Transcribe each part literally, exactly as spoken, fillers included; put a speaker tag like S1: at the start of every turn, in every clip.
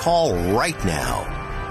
S1: Call right now.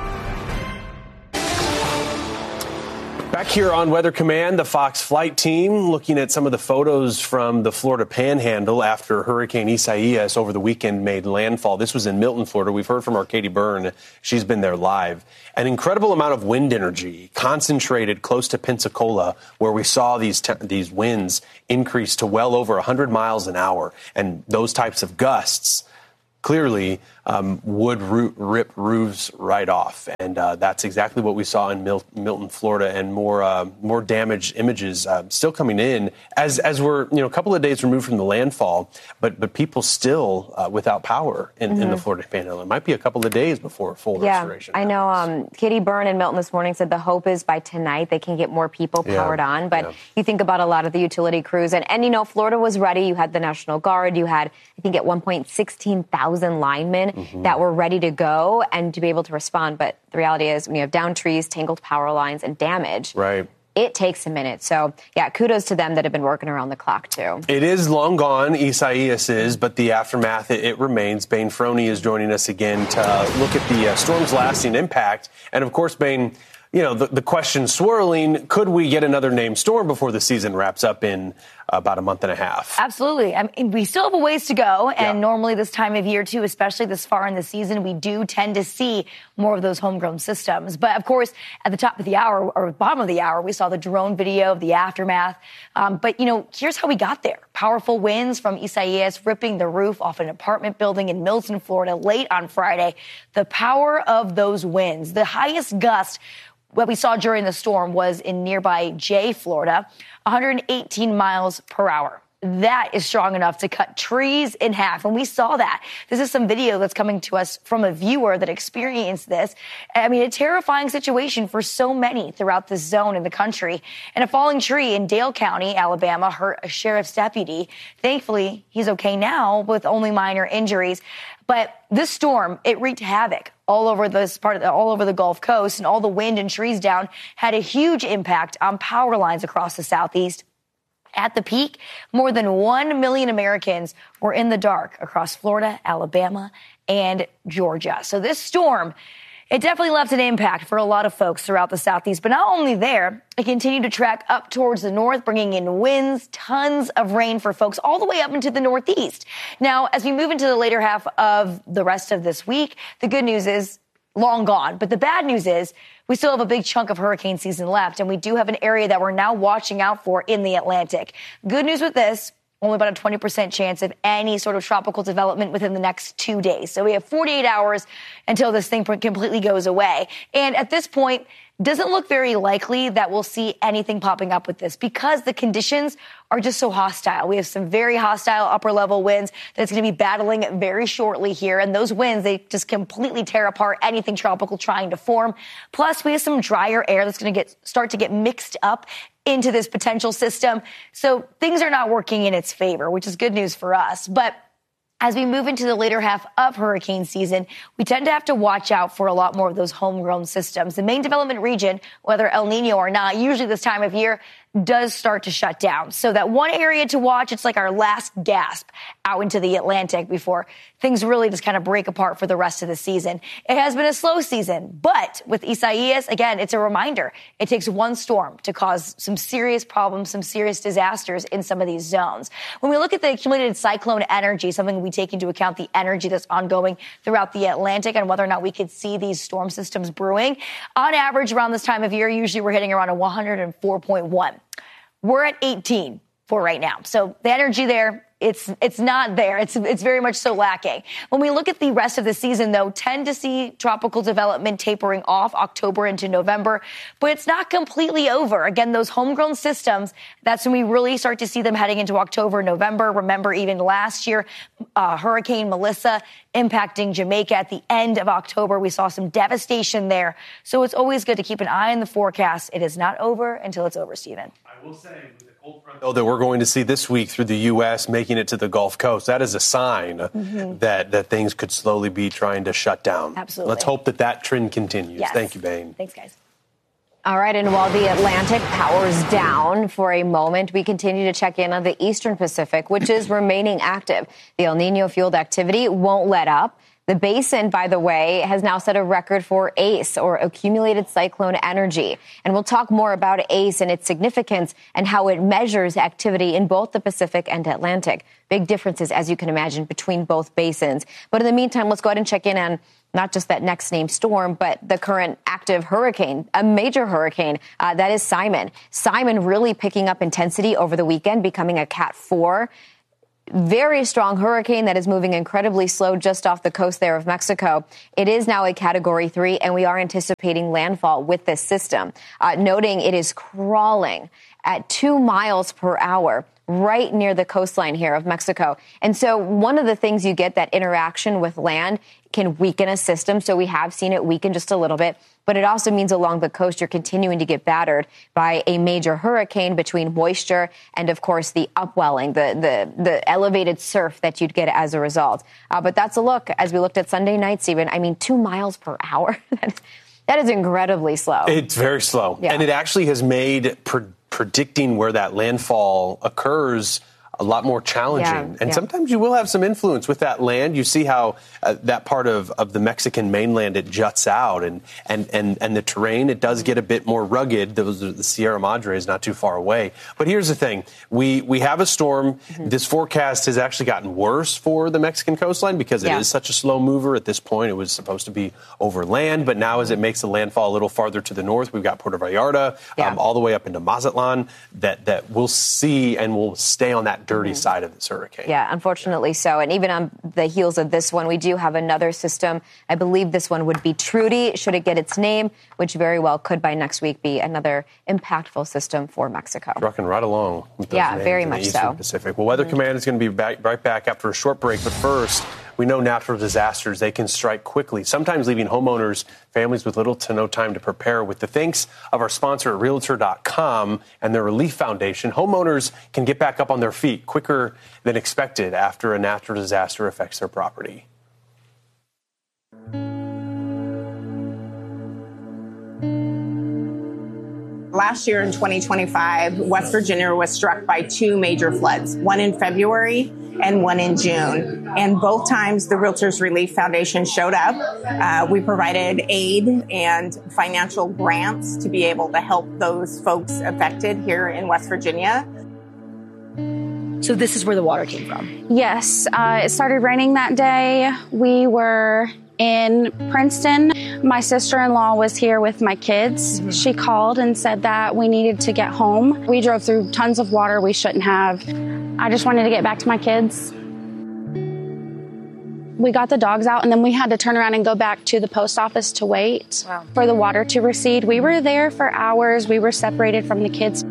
S2: Back here on Weather Command, the Fox flight team looking at some of the photos from the Florida Panhandle after Hurricane Isaias over the weekend made landfall. This was in Milton, Florida. We've heard from our Katie Byrne. She's been there live. An incredible amount of wind energy concentrated close to Pensacola, where we saw these te- these winds increase to well over one hundred miles an hour. And those types of gusts clearly um, would root, rip roofs right off. And uh, that's exactly what we saw in Mil- Milton, Florida, and more uh, more damaged images uh, still coming in as as we're you know a couple of days removed from the landfall, but but people still uh, without power in, mm-hmm. in the Florida Panhandle. It might be a couple of days before full
S3: yeah,
S2: restoration.
S3: I know um, Katie Byrne in Milton this morning said the hope is by tonight they can get more people powered yeah, on. But yeah. you think about a lot of the utility crews, and, and you know, Florida was ready. You had the National Guard. You had, I think, at one point, sixteen thousand linemen mm-hmm. that were ready to go and to be able to respond. But the reality is when you have downed trees, tangled power lines, and damage,
S2: right.
S3: it takes a minute. So, yeah, kudos to them that have been working around the clock, too.
S2: It is long gone, Isaias is, but the aftermath, it, it remains. Bain Froney is joining us again to look at the uh, storm's lasting impact. And, of course, Bain, you know, the, the question swirling, could we get another named storm before the season wraps up in about a month and a half?
S4: Absolutely. I mean, we still have a ways to go. And
S2: yeah.
S4: normally this time of year, too, especially this far in the season, we do tend to see more of those homegrown systems. But, of course, at the top of the hour or bottom of the hour, we saw the drone video of the aftermath. Um, but, you know, here's how we got there. Powerful winds from Isaias ripping the roof off an apartment building in Milton, Florida, late on Friday. The power of those winds, the highest gust what we saw during the storm was in nearby Jay, Florida, one hundred eighteen miles per hour. That is strong enough to cut trees in half. And we saw that. This is some video that's coming to us from a viewer that experienced this. I mean, a terrifying situation for so many throughout this zone in the country. And a falling tree in Dale County, Alabama, hurt a sheriff's deputy. Thankfully, he's okay now with only minor injuries. But this storm, it wreaked havoc all over this part of the, all over the Gulf Coast, and all the wind and trees down had a huge impact on power lines across the Southeast. At the peak, more than one million Americans were in the dark across Florida, Alabama, and Georgia. So this storm, it definitely left an impact for a lot of folks throughout the Southeast. But not only there, it continued to track up towards the north, bringing in winds, tons of rain for folks all the way up into the Northeast. Now, as we move into the later half of the rest of this week, the good news is long gone. But the bad news is we still have a big chunk of hurricane season left, and we do have an area that we're now watching out for in the Atlantic. Good news with this, only about a twenty percent chance of any sort of tropical development within the next two days. So we have forty-eight hours until this thing completely goes away. And at this point, doesn't look very likely that we'll see anything popping up with this because the conditions are just so hostile. We have some very hostile upper level winds that's going to be battling very shortly here. And those winds, they just completely tear apart anything tropical trying to form. Plus, we have some drier air that's going to get start to get mixed up into this potential system. So things are not working in its favor, which is good news for us. But as we move into the later half of hurricane season, we tend to have to watch out for a lot more of those homegrown systems. The main development region, whether El Nino or not, usually this time of year, does start to shut down. So that one area to watch, it's like our last gasp out into the Atlantic before things really just kind of break apart for the rest of the season. It has been a slow season, but with Isaias, again, it's a reminder. It takes one storm to cause some serious problems, some serious disasters in some of these zones. When we look at the accumulated cyclone energy, something we take into account the energy that's ongoing throughout the Atlantic and whether or not we could see these storm systems brewing, on average around this time of year, usually we're hitting around a one hundred four point one. We're at eighteen for right now. So the energy there, it's it's not there. It's it's very much so lacking. When we look at the rest of the season, though, tend to see tropical development tapering off October into November, but it's not completely over. Again, those homegrown systems, that's when we really start to see them heading into October, November. Remember, even last year, uh, Hurricane Melissa impacting Jamaica at the end of October. We saw some devastation there. So it's always good to keep an eye on the forecast. It is not over until it's over, Stephen.
S2: I will say, with the cold front, though, that we're going to see this week through the U S making it to the Gulf Coast, that is a sign mm-hmm. that, that things could slowly be trying to shut down.
S4: Absolutely.
S2: Let's hope that that trend continues.
S4: Yes.
S2: Thank you, Bain.
S4: Thanks, guys.
S3: All right, and while the Atlantic powers down for a moment, we continue to check in on the Eastern Pacific, which is remaining active. The El Nino-fueled activity won't let up. The basin, by the way, has now set a record for ACE, or accumulated cyclone energy. And we'll talk more about ACE and its significance and how it measures activity in both the Pacific and Atlantic. Big differences, as you can imagine, between both basins. But in the meantime, let's go ahead and check in on not just that next named storm, but the current active hurricane, a major hurricane. Uh, that is Simon. Simon really picking up intensity over the weekend, becoming a Cat four. Very strong hurricane that is moving incredibly slow just off the coast there of Mexico. It is now a Category three, and we are anticipating landfall with this system, uh, noting it is crawling at two miles per hour right near the coastline here of Mexico. And so one of the things you get, that interaction with land, can weaken a system. So we have seen it weaken just a little bit. But it also means along the coast, you're continuing to get battered by a major hurricane between moisture and, of course, the upwelling, the the, the elevated surf that you'd get as a result. Uh, but that's a look as we looked at Sunday night, Stephen. I mean, two miles per hour. That is incredibly slow.
S2: It's very slow.
S3: Yeah.
S2: And it actually has made pre- predicting where that landfall occurs a lot more challenging.
S3: Yeah,
S2: and
S3: yeah.
S2: sometimes you will have some influence with that land. You see how uh, that part of, of the Mexican mainland, it juts out, and, and, and, and the terrain, it does get a bit more rugged. The, the Sierra Madre is not too far away. But here's the thing. We, we have a storm. Mm-hmm. This forecast has actually gotten worse for the Mexican coastline because it yeah. is such a slow mover. At this point, it was supposed to be over land. But now as it makes the landfall a little farther to the north, we've got Puerto Vallarta, yeah. um, all the way up into Mazatlan, that, that we'll see and will stay on that dirty mm-hmm. side of this hurricane.
S3: Yeah, unfortunately so. And even on the heels of this one, we do have another system. I believe this one would be Trudy, should it get its name, which very well could by next week be another impactful system for Mexico.
S2: Trucking right along with those
S3: yeah,
S2: names
S3: very
S2: in
S3: much
S2: the Eastern
S3: so.
S2: Pacific. Well, Weather mm-hmm. Command is going to be back, right back after a short break. But first, we know natural disasters, they can strike quickly, sometimes leaving homeowners, families with little to no time to prepare. With the thanks of our sponsor, Realtor dot com, and their Relief Foundation, homeowners can get back up on their feet quicker than expected after a natural disaster affects their property.
S1: Last year in twenty twenty-five, West Virginia was struck by two major floods, one in February and one in June. And both times the Realtors Relief Foundation showed up. Uh, we provided aid and financial grants to be able to help those folks affected here in West Virginia.
S4: So this is where the water came from?
S5: Yes. Uh, it started raining that day. We were in Princeton. My sister-in-law was here with my kids. Mm-hmm. She called and said that we needed to get home. We drove through tons of water we shouldn't have. I just wanted to get back to my kids. We got the dogs out, and then we had to turn around and go back to the post office to wait wow. for the water to recede. We were there for hours. We were separated from the kids.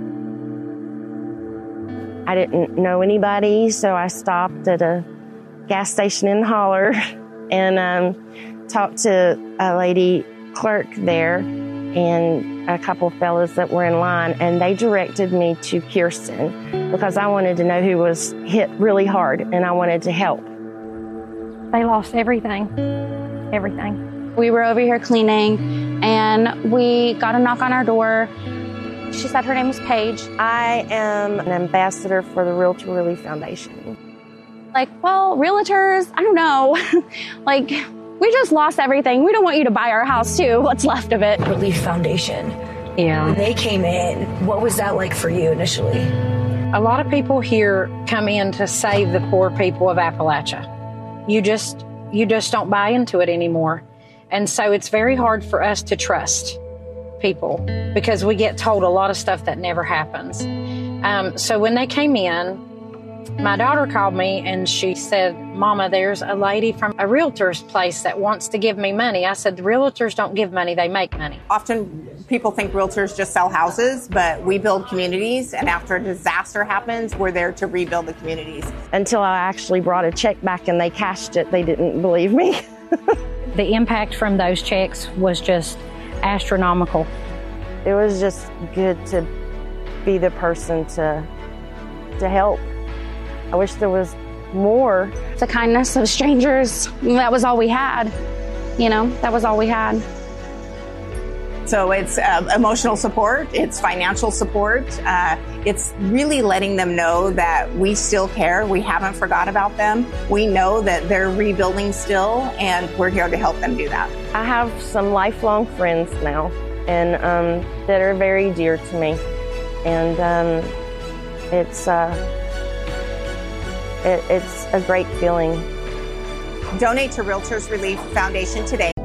S6: I didn't know anybody, so I stopped at a gas station in Holler and um, talked to a lady clerk there and a couple fellas that were in line, and they directed me to Kirsten because I wanted to know who was hit really hard, and I wanted to help.
S7: They lost everything, everything.
S5: We were over here cleaning, and we got a knock on our door. She said her name was Paige.
S6: I am an ambassador for the Realtor Relief Foundation.
S5: Like, well, realtors, I don't know. Like, we just lost everything. We don't want you to buy our house, too. What's left of it?
S4: Relief Foundation.
S7: Yeah.
S4: When they came in, what was that like for you initially?
S7: A lot of people here come in to save the poor people of Appalachia. You just, you just don't buy into it anymore. And so it's very hard for us to trust people because we get told a lot of stuff that never happens. Um, so when they came in, my daughter called me and she said, Mama, there's a lady from a realtor's place that wants to give me money. I said, the realtors don't give money, they make money.
S1: Often people think realtors just sell houses, but we build communities, and after a disaster happens, we're there to rebuild the communities.
S6: Until I actually brought a check back and they cashed it, they didn't believe me.
S7: The impact from those checks was just astronomical.
S6: It was just good to be the person to to help. I wish there was more.
S5: The kindness of strangers, that was all we had. You know, that was all we had.
S1: So it's uh, emotional support, it's financial support, uh, it's really letting them know that we still care, we haven't forgot about them, we know that they're rebuilding still, and we're here to help them do that.
S6: I have some lifelong friends now, and um, that are very dear to me, and um, it's uh, it, it's a great feeling.
S1: Donate to Realtors Relief Foundation today.